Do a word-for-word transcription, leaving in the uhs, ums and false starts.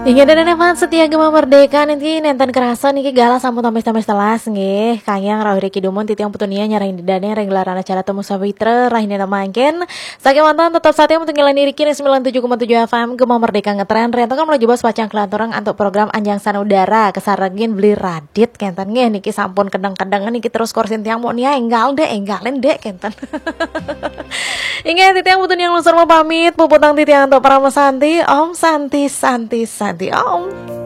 Ingat dan evan setia gema merdeka nanti nenten kerasa niki gala sampun tamis-tamis telas nggih kayang rawuh Riki Dumon titiang petunia nyarahin didane renggelar acara temu sawitra rahine mangken saking mantan tetap saatnya untuk ngilan Riki sembilan puluh tujuh koma tujuh F M gema merdeka ngetren rentokan menuju bos pacang kelanturang untuk program anjang sana udara kesarengin beli radit kenten nggih niki sampun kedeng-kedengan niki terus korsin tiang mau nia enggal deh enggalin deh kenten. Ingat titiang putun yang lungsur mau pamit puputang titiang untuk para mesanti Om Santi Santi Santi Om.